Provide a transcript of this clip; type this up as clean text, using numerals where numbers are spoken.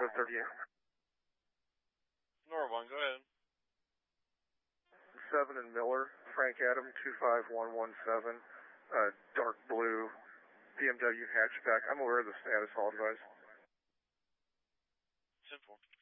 738. Nora 1, go ahead. 7 and Miller, Frank Adam, 25117, dark blue BMW hatchback. I'm aware of the status, all advised. 10-4.